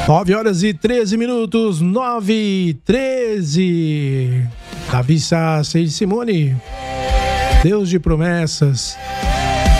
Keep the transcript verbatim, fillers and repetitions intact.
nove horas e treze minutos, nove e treze. Davi Sassi e Simone, Deus de promessas.